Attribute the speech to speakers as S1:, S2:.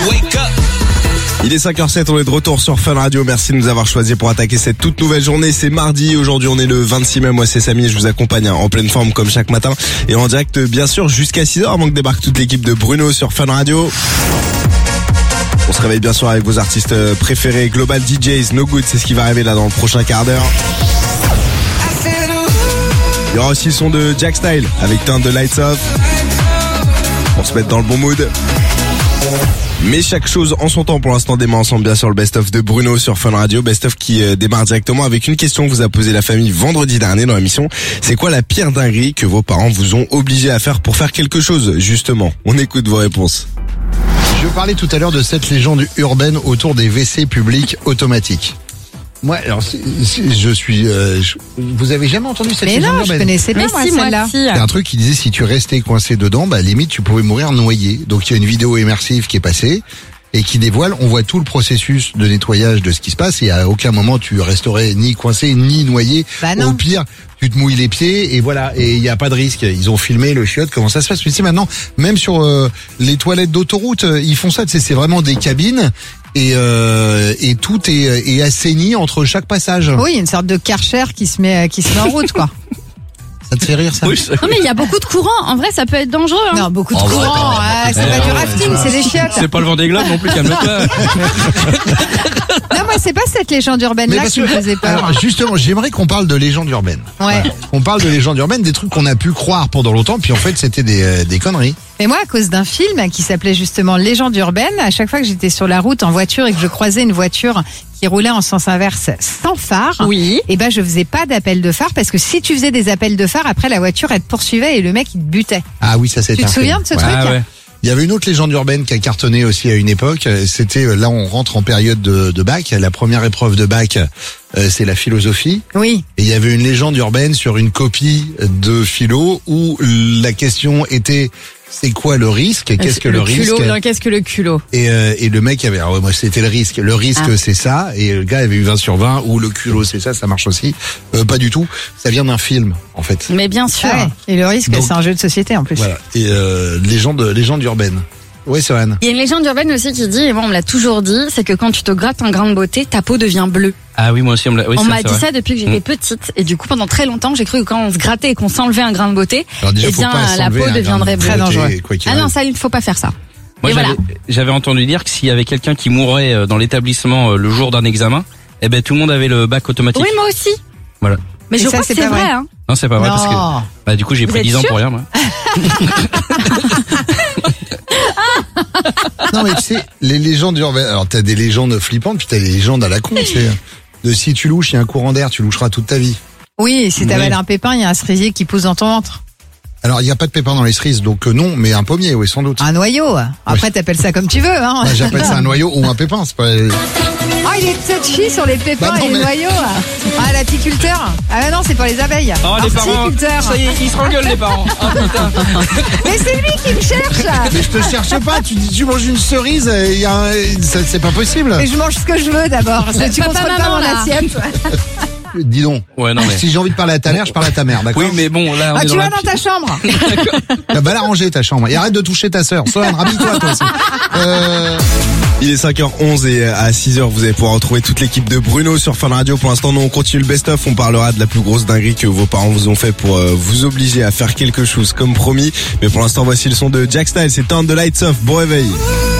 S1: Il est 5h07, on est de retour sur Fun Radio. Merci de nous avoir choisi pour attaquer cette toute nouvelle journée. C'est mardi, aujourd'hui on est le 26 mai. Moi c'est Samy et je vous accompagne en pleine forme comme chaque matin. Et en direct bien sûr jusqu'à 6h avant que débarque toute l'équipe de Bruno sur Fun Radio. On se réveille bien sûr avec vos artistes préférés. Global DJs, No Good, c'est ce qui va arriver là dans le prochain quart d'heure. Il y aura aussi le son de Jack Style avec Turn the Lights Off. Pour se mettre dans le bon mood. Mais chaque chose en son temps. Pour l'instant, démarre ensemble bien sûr le best-of de Bruno sur Fun Radio. Best-of qui démarre directement avec une question que vous a posée la famille vendredi dernier dans l'émission. C'est quoi la pire dinguerie que vos parents vous ont obligé à faire pour faire quelque chose, justement? On écoute vos réponses.
S2: Je parlais tout à l'heure de cette légende urbaine autour des WC publics automatiques. Moi, alors, vous avez jamais entendu cette légende urbaine?
S3: Mais non, je connaissais pas moi celle-là.
S2: C'est un truc qui disait si tu restais coincé dedans, limite tu pouvais mourir noyé. Donc il y a une vidéo immersive qui est passée et qui dévoile, on voit tout le processus de nettoyage de ce qui se passe et à aucun moment tu resterais ni coincé ni noyé. Au pire, tu te mouilles les pieds et voilà, et il n'y a pas de risque. Ils ont filmé le chiotte, comment ça se passe. Mais c'est maintenant, même sur les toilettes d'autoroute, ils font ça. C'est vraiment des cabines. Et tout est assaini entre chaque passage.
S3: Oui, une sorte de Karcher qui se met en route, quoi.
S2: Ça te fait rire, ça?
S4: Oui, non, mais il y a beaucoup de courant. En vrai, ça peut être dangereux. Hein.
S3: Non, beaucoup de courant. C'est pas du rafting, c'est des chiottes.
S5: C'est pas le Vendée Globe non plus, calme-toi.
S3: Non, moi, c'est pas cette légende urbaine-là qui me faisait peur.
S2: Alors, justement, j'aimerais qu'on parle de légende urbaine.
S3: Ouais.
S2: On parle de légende urbaine, des trucs qu'on a pu croire pendant longtemps, puis en fait, c'était des conneries.
S3: Mais moi, à cause d'un film qui s'appelait justement Légende urbaine, à chaque fois que j'étais sur la route en voiture et que je croisais une voiture qui roulait en sens inverse sans phare,
S4: oui.
S3: Et je faisais pas d'appel de phare parce que si tu faisais des appels de phare, après la voiture elle te poursuivait et le mec il te butait.
S2: Ah oui, ça c'est.
S3: Tu te souviens de ce truc?
S5: Ouais.
S2: Il y avait une autre légende urbaine qui a cartonné aussi à une époque. C'était, là on rentre en période de bac. La première épreuve de bac, c'est la philosophie.
S3: Oui.
S2: Et il y avait une légende urbaine sur une copie de philo où la question était c'est quoi le risque? Qu'est-ce que le risque?
S4: Non, qu'est-ce que le culot?
S2: Et le mec avait, moi c'était le risque. Le risque c'est ça. Et le gars avait eu 20 sur 20. Ou le culot c'est ça marche aussi. Pas du tout. Ça vient d'un film, en fait.
S4: Mais bien sûr.
S3: Ouais. Et le risque, c'est un jeu de société en plus.
S2: Voilà. Et légende urbaine. Oui, c'est Anne.
S4: Il y a une légende urbaine aussi qui dit, et bon, on me l'a toujours dit, c'est que quand tu te grattes un grain de beauté, ta peau devient bleue.
S5: Ah oui, moi aussi, on
S4: m'a dit ça depuis que j'étais petite. Et du coup, pendant très longtemps, j'ai cru que quand on se grattait et qu'on s'enlevait un grain de beauté, la peau deviendrait
S3: très dangereuse.
S4: Ah non, ça, il ne faut pas faire ça.
S5: Moi, j'avais entendu dire que s'il y avait quelqu'un qui mourait dans l'établissement le jour d'un examen, tout le monde avait le bac automatique.
S4: Oui, moi aussi.
S5: Voilà.
S4: Mais je crois que c'est vrai, hein.
S5: Non, c'est pas vrai parce que, du coup, j'ai pris 10 ans pour rien, moi.
S2: Non, mais tu sais, les légendes urbaines, alors t'as des légendes flippantes, puis t'as des légendes à la con, de si tu louches, il y a un courant d'air, tu loucheras toute ta vie.
S3: Oui, si t'avales un pépin, il y a un cerisier qui pousse dans ton ventre.
S2: Alors, il n'y a pas de pépin dans les cerises, donc non, mais un pommier, oui, sans doute.
S3: Un noyau. Après, t'appelles ça comme tu veux, hein.
S2: Moi, j'appelle ça un noyau ou un pépin, c'est pas...
S3: il est touchy sur les pépins et les noyaux. Ah, l'apiculteur. Ah, non, c'est pour les abeilles.
S5: Oh, les parents. Ça y est, ils se rengueulent, les parents. Oh, putain.
S3: Mais c'est lui qui me cherche.
S2: Mais je te cherche pas, tu manges une cerise, c'est pas possible.
S3: Mais je mange ce que je veux d'abord. Tu contrôles pas mon assiette.
S2: Dis donc.
S5: Ouais, non, mais...
S2: Si j'ai envie de parler à ta mère, je parle à ta mère, d'accord?
S5: Oui, mais bon, là, on est
S3: tu vas dans ta chambre.
S2: Va la ranger, ta chambre. Et arrête de toucher ta sœur. Sohan, rhabille-toi, toi aussi.
S1: Il est 5h11 et à 6h vous allez pouvoir retrouver toute l'équipe de Bruno sur Fun Radio. Pour l'instant, nous on continue le best-of. On parlera de la plus grosse dinguerie que vos parents vous ont fait pour vous obliger à faire quelque chose comme promis. Mais pour l'instant, voici le son de Jack Style. C'est Turn the Lights Off. Bon réveil.